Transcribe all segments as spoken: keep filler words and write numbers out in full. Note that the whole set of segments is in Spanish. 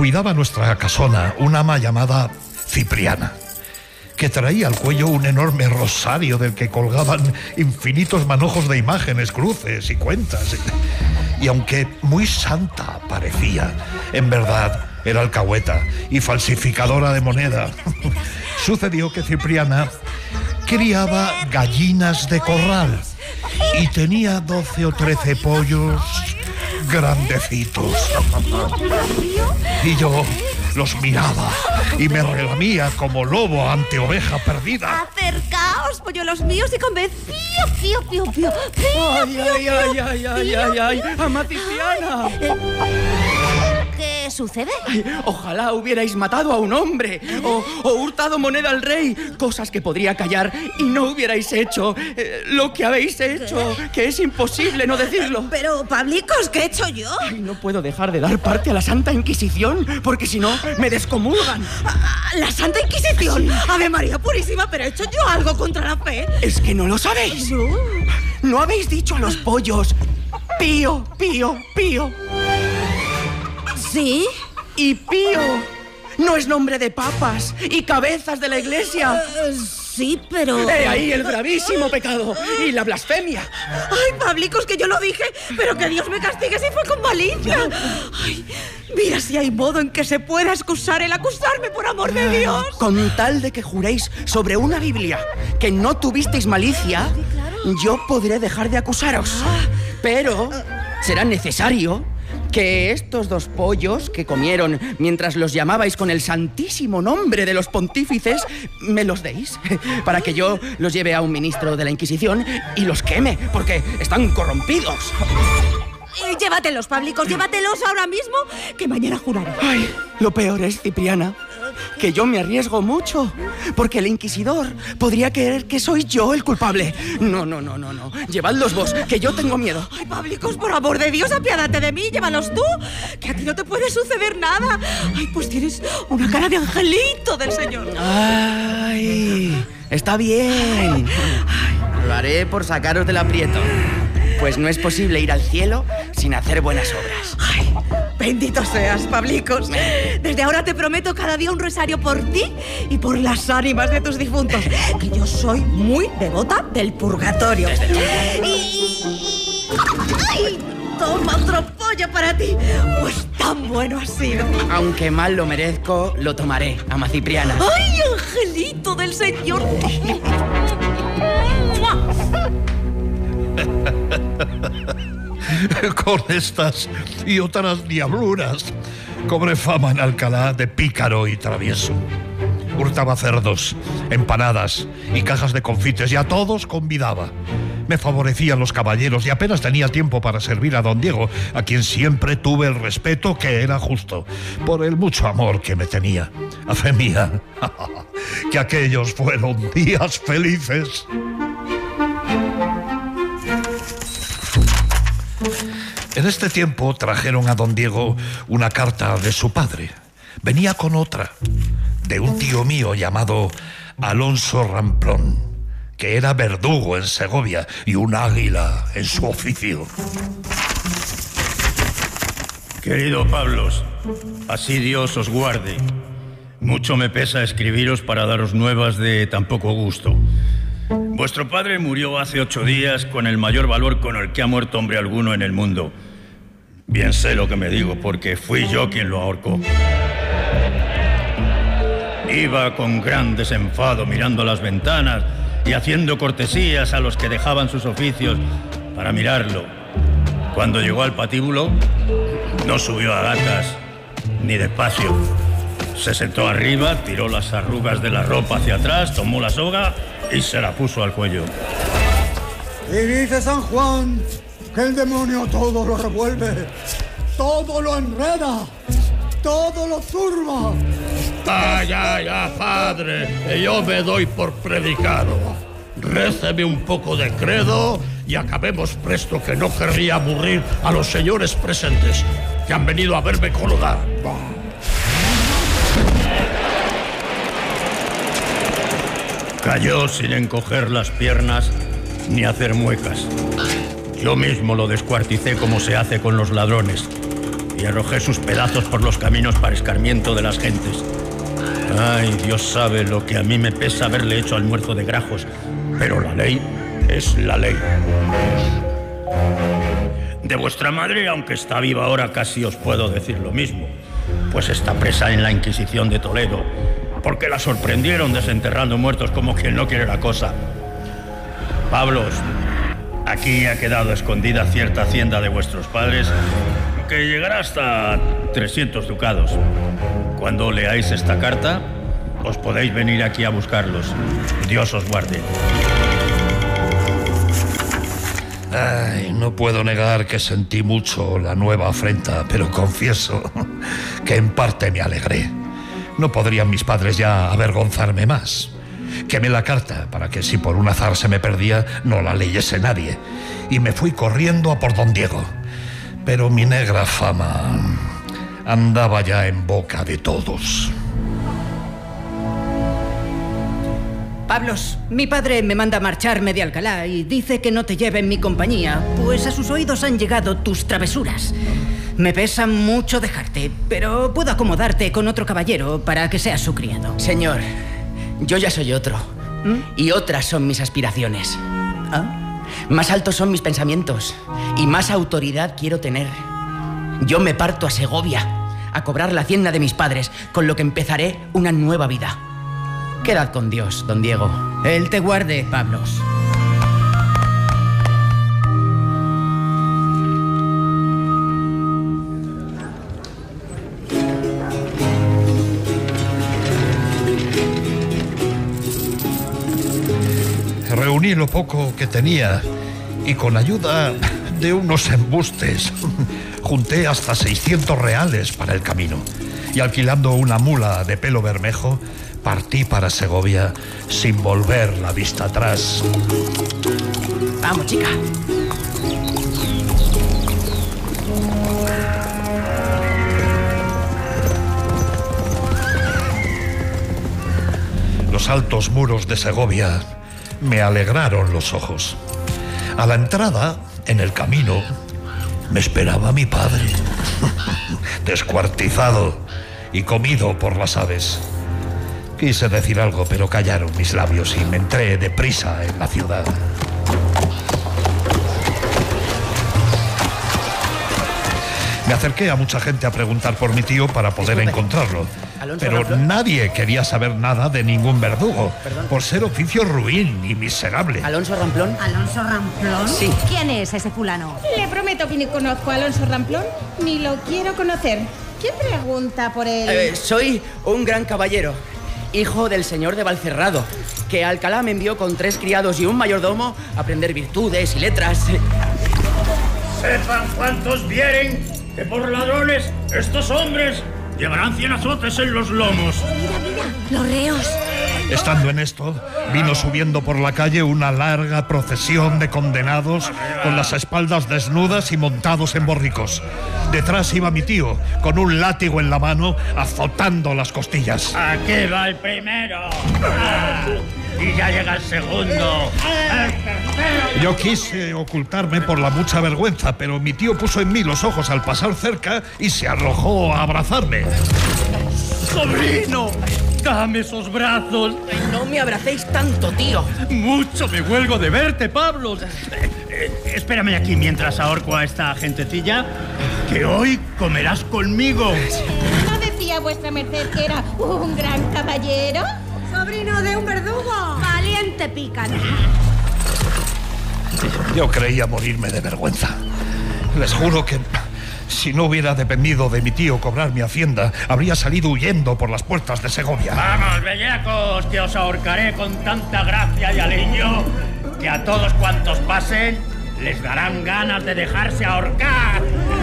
cuidaba nuestra casona una ama llamada Cipriana, que traía al cuello un enorme rosario del que colgaban infinitos manojos de imágenes, cruces y cuentas. Y aunque muy santa parecía, en verdad era alcahueta y falsificadora de moneda. Sucedió que Cipriana criaba gallinas de corral y tenía doce o trece pollos grandecitos. Y yo los miraba y me relamía como lobo ante oveja perdida. Acercaos, polluelos míos, y comed pío, pío, pío, pío, pío, Ay, pío, ay, ay, ay, ay, ay, ay, ama Cipriana. ¿Qué sucede? Ay, ojalá hubierais matado a un hombre o, o hurtado moneda al rey, cosas que podría callar y no hubierais hecho eh, lo que habéis hecho, que es imposible no decirlo. Pero, Pablicos, ¿qué he hecho yo? Ay, no puedo dejar de dar parte a la Santa Inquisición, porque si no, me descomulgan. ¿La Santa Inquisición? Ave María Purísima, ¿pero he hecho yo algo contra la fe? ¿Es que no lo sabéis? No. ¿No habéis dicho a los pollos pío, pío, pío? ¿Sí? Y pío no es nombre de papas y cabezas de la iglesia. Uh, sí, pero... ¡He ahí el gravísimo pecado y la blasfemia! ¡Ay, Pablicos, que yo lo dije! ¡Pero que Dios me castigue si fue con malicia! ¡Ay, mira si hay modo en que se pueda excusar el acusarme, por amor de Dios! Con tal de que juréis sobre una Biblia que no tuvisteis malicia, Sí, claro. yo podré dejar de acusaros. Pero será necesario que estos dos pollos que comieron mientras los llamabais con el santísimo nombre de los pontífices me los deis, para que yo los lleve a un ministro de la Inquisición y los queme, porque están corrompidos. Eh, llévatelos, Pablicos, llévatelos ahora mismo, que mañana juraré. Ay, lo peor es, Cipriana, que yo me arriesgo mucho, porque el inquisidor podría creer que soy yo el culpable. No, no, no, no, no. Llevadlos vos, que yo tengo miedo. Ay, Pablicos, por amor de Dios, apiádate de mí, llévalos tú, que a ti no te puede suceder nada. Ay, pues tienes una cara de angelito del Señor. Ay, está bien. Lo haré por sacaros del aprieto, pues no es posible ir al cielo sin hacer buenas obras. Ay, bendito seas, Pablicos. Desde ahora te prometo cada día un rosario por ti y por las ánimas de tus difuntos, que yo soy muy devota del purgatorio. Y... ¡ay! Toma otro pollo para ti, pues tan bueno ha sido. Aunque mal lo merezco, lo tomaré, ama Cipriana. ¡Ay, angelito del Señor! Con estas y otras diabluras cobré fama en Alcalá de pícaro y travieso. Hurtaba cerdos, empanadas y cajas de confites, y a todos convidaba. Me favorecían los caballeros y apenas tenía tiempo para servir a don Diego, a quien siempre tuve el respeto que era justo, por el mucho amor que me tenía. A fe mía, que aquellos fueron días felices. En este tiempo trajeron a don Diego una carta de su padre. Venía con otra, de un tío mío llamado Alonso Ramplón, que era verdugo en Segovia y un águila en su oficio. Querido Pablos, así Dios os guarde. Mucho me pesa escribiros para daros nuevas de tan poco gusto. Vuestro padre murió hace ocho días con el mayor valor con el que ha muerto hombre alguno en el mundo. Bien sé lo que me digo, porque fui yo quien lo ahorcó. Iba con gran desenfado mirando las ventanas y haciendo cortesías a los que dejaban sus oficios para mirarlo. Cuando llegó al patíbulo, no subió a gatas ni despacio. Se sentó arriba, tiró las arrugas de la ropa hacia atrás, tomó la soga y se la puso al cuello. Y dice San Juan que el demonio todo lo revuelve, todo lo enreda, todo lo turba. Ah, ya, ya, padre, yo me doy por predicado. Réceme un poco de credo y acabemos presto, que no querría aburrir a los señores presentes, que han venido a verme colodar. Cayó sin encoger las piernas ni hacer muecas. Yo mismo lo descuarticé como se hace con los ladrones. y arrojé sus pedazos por los caminos para escarmiento de las gentes. Ay, Dios sabe lo que a mí me pesa haberle hecho almuerzo de grajos, pero la ley es la ley. De vuestra madre, aunque está viva ahora, casi os puedo decir lo mismo, pues está presa en la Inquisición de Toledo, porque la sorprendieron desenterrando muertos como quien no quiere la cosa. Pablos, aquí ha quedado escondida cierta hacienda de vuestros padres que llegará hasta trescientos ducados. Cuando leáis esta carta, os podéis venir aquí a buscarlos. Dios os guarde. Ay, no puedo negar que sentí mucho la nueva afrenta, pero confieso que en parte me alegré. No podrían mis padres ya avergonzarme más. Quemé la carta para que si por un azar se me perdía, no la leyese nadie. Y me fui corriendo a por don Diego. Pero mi negra fama andaba ya en boca de todos. Pablos, mi padre me manda marcharme de Alcalá y dice que no te lleve en mi compañía, pues a sus oídos han llegado tus travesuras. Me pesa mucho dejarte, pero puedo acomodarte con otro caballero para que seas su criado. Señor, yo ya soy otro. ¿Mm? Y otras son mis aspiraciones. ¿Ah? Más altos son mis pensamientos y más autoridad quiero tener. Yo me parto a Segovia a cobrar la hacienda de mis padres, con lo que empezaré una nueva vida. Quedad con Dios, don Diego. Él te guarde, Pablos. Reuní lo poco que tenía y con ayuda de unos embustes junté hasta seiscientos reales para el camino. Y alquilando una mula de pelo bermejo, partí para Segovia sin volver la vista atrás. Vamos, chica. Los altos muros de Segovia me alegraron los ojos. A la entrada, en el camino, me esperaba mi padre, descuartizado y comido por las aves. Quise decir algo, pero callaron mis labios y me entré deprisa en la ciudad. Me acerqué a mucha gente a preguntar por mi tío para poder Disculpe. encontrarlo. Pero Ramplón? nadie quería saber nada de ningún verdugo, ¿Perdón? por ser oficio ruin y miserable. ¿Alonso Ramplón? ¿Alonso Ramplón? Sí. ¿Quién es ese fulano? Le prometo que ni conozco a Alonso Ramplón, ni lo quiero conocer. ¿Quién pregunta por él? Eh, soy un gran caballero, hijo del señor de Valcerrado, que a Alcalá me envió con tres criados y un mayordomo a aprender virtudes y letras. Sepan cuantos vieren que por ladrones estos hombres llevarán cien azotes en los lomos. Mira, mira, los reos. Estando en esto, vino subiendo por la calle una larga procesión de condenados con las espaldas desnudas y montados en borricos. Detrás iba mi tío, con un látigo en la mano, azotando las costillas. Aquí va el primero. Ah, y ya llega el segundo. El tercero. Yo quise ocultarme por la mucha vergüenza, pero mi tío puso en mí los ojos al pasar cerca y se arrojó a abrazarme. ¡Sobrino! ¡Dame esos brazos! No me abracéis tanto, tío. Mucho me huelgo de verte, Pablos. Eh, eh, espérame aquí mientras ahorco a esta gentecilla, que hoy comerás conmigo. ¿No decía vuestra merced que era un gran caballero? Sobrino de un verdugo. Valiente pícaro. Yo creía morirme de vergüenza. Les juro que si no hubiera dependido de mi tío cobrar mi hacienda, habría salido huyendo por las puertas de Segovia. ¡Vamos, bellacos, que os ahorcaré con tanta gracia y aliño que a todos cuantos pasen les darán ganas de dejarse ahorcar!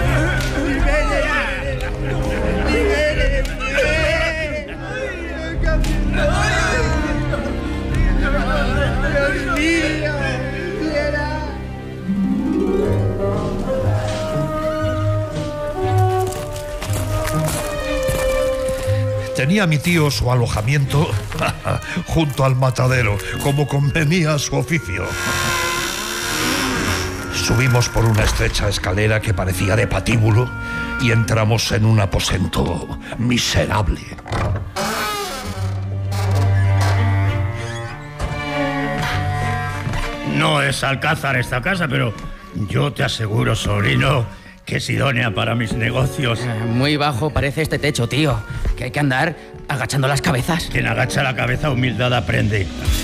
Tenía mi tío su alojamiento junto al matadero, como convenía a su oficio. Subimos por una estrecha escalera que parecía de patíbulo y entramos en un aposento miserable. No es alcázar esta casa, pero yo te aseguro, sobrino, que es idónea para mis negocios. Muy bajo parece este techo, tío. Que hay que andar agachando las cabezas. Quien agacha la cabeza, humildad aprende.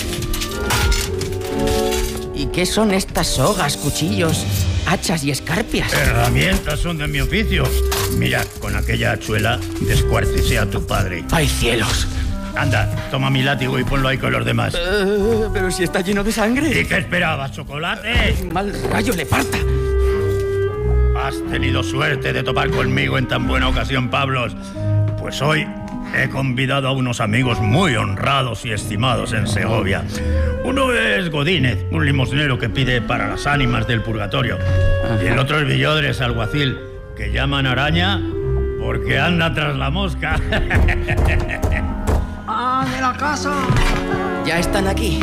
¿Y qué son estas sogas, cuchillos, hachas y escarpias? Herramientas son de mi oficio. Mira, con aquella hachuela descuarticé a tu padre. ¡Ay, cielos! Anda, toma mi látigo y ponlo ahí con los demás. Uh, pero si está lleno de sangre. ¿Y qué esperabas, chocolate? Mal rayo le parta. Has tenido suerte de topar conmigo en tan buena ocasión, Pablos. Pues hoy he convidado a unos amigos muy honrados y estimados en Segovia. Uno es Godínez, un limosnero que pide para las ánimas del purgatorio. Ajá. Y el otro es Villodres, alguacil, que llaman araña porque anda tras la mosca. ¡Ah, de la casa! Ya están aquí.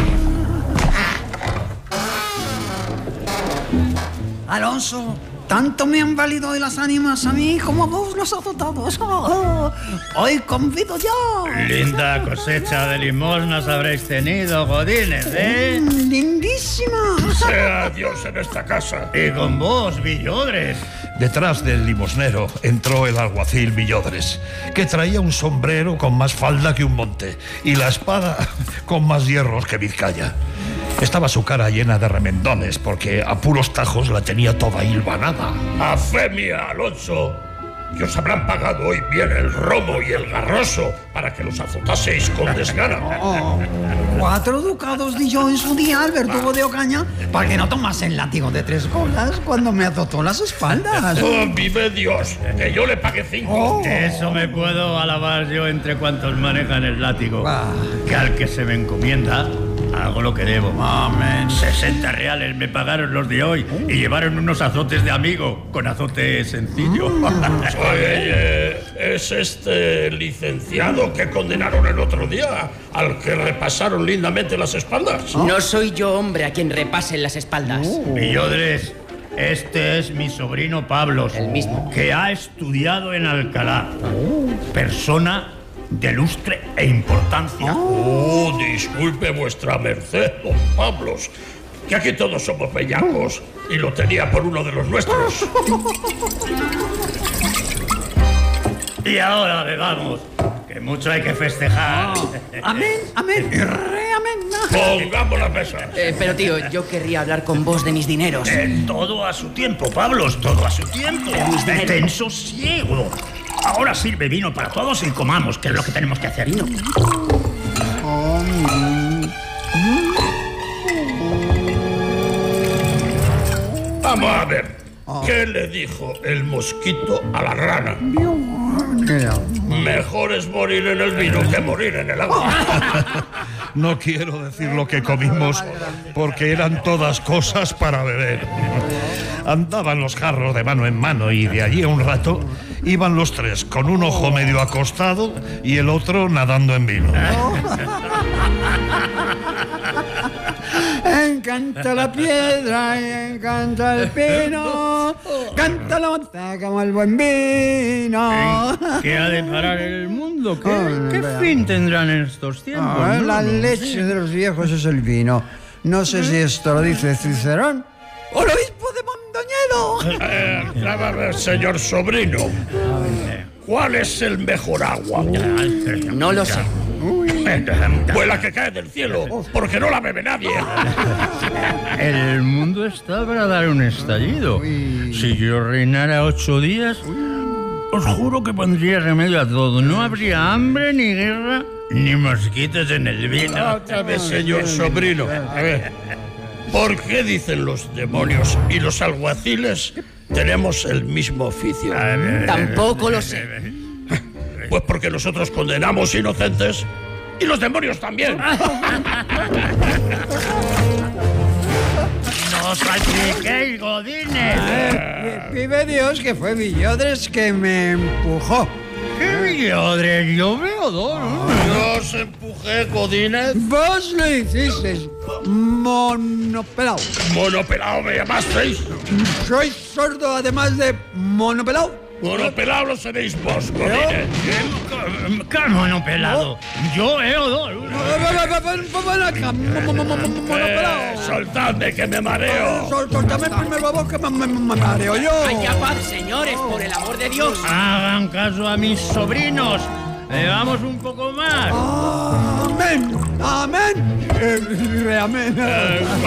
Alonso, tanto me han valido hoy las ánimas a mí como a vos los azotados. Oh, hoy convido yo. Linda cosecha de limosnas habréis tenido, Godínez, ¿eh? Mm, lindísima. Sea Dios en esta casa. Y con vos, Villodres. Detrás del limosnero entró el alguacil Villodres, que traía un sombrero con más falda que un monte y la espada con más hierros que Vizcaya. Estaba su cara llena de remendones porque a puros tajos la tenía toda hilvanada. ¡A fe mía, Alonso! Que os habrán pagado hoy bien el romo y el garroso para que los azotaseis con desgana. Oh, cuatro ducados di yo en su día al verdugo de Ocaña para que no tomase el látigo de tres colas cuando me azotó las espaldas. ¡Oh, vive Dios! Que yo le pague cinco. Oh. Eso me puedo alabar yo entre cuantos manejan el látigo. Ah. Que al que se me encomienda, hago lo que debo. Amén. sesenta reales me pagaron los de hoy y llevaron unos azotes de amigo con azote sencillo. Mm. Oye, ¿es este licenciado que condenaron el otro día al que repasaron lindamente las espaldas? No soy yo, hombre, a quien repasen las espaldas. Uh. Villodres, este es mi sobrino Pablos. El mismo. Que ha estudiado en Alcalá. Persona de lustre e importancia. Oh, disculpe vuestra merced, don Pablos, que aquí todos somos bellacos y lo tenía por uno de los nuestros. Y ahora bebamos, que mucho hay que festejar. Oh. Amén, amén, y re amén. Pongamos la mesa. Eh, pero, tío, yo querría hablar con vos de mis dineros. Eh, todo a su tiempo, Pablos, todo a su tiempo. Ten sosiego. Ahora sirve vino para todos y comamos, que es lo que tenemos que hacer. Vino. Oh, mm. Vamos a ver. ¿Qué le dijo el mosquito a la rana? Mejor es morir en el vino que morir en el agua. No quiero decir lo que comimos porque eran todas cosas para beber. Andaban los jarros de mano en mano y de allí a un rato iban los tres con un ojo medio acostado y el otro nadando en vino. Encanta la piedra y encanta el pino, canta la montaña como el buen vino. ¿Qué ha de parar el mundo? ¿Qué, Oh, ¿qué vea. fin tendrán estos tiempos? Ah, no? la leche de los viejos es el vino. No sé si esto lo dice Cicerón o el obispo de Mondoñedo. Eh, a ver, señor sobrino, ¿cuál es el mejor agua? No lo sé. Pues la que cae del cielo, porque no la bebe nadie. El mundo está para dar un estallido. Si yo reinara ocho días, os juro que pondría remedio a todo. No habría hambre, ni guerra, ni mosquitos en el vino. Otra vez, señor sobrino. A ver, ¿por qué dicen los demonios y los alguaciles tenemos el mismo oficio? Tampoco lo sé. Pues porque nosotros condenamos inocentes y los demonios también. ¡No os salpiquéis, godines! Eh, vive Dios que fue Villodres que me empujó. ¿Qué Padre, yo veo dos. Yo os empujé, Godínez. Vos lo hicisteis, monopelao. Monopelao me llamasteis. Sois sordo además de monopelao. Monopelao lo seréis vos, Godínez. ¿Qué monopelado? Yo veo dos. Ven acá, monopelao. Soltadme, que me mareo. Soltame primero a vos que me mareo yo. Haya paz, señores, por el amor de Dios. Hagan caso a mis sobrinos. Bebamos un poco más. Amén, amén. Eh, amén.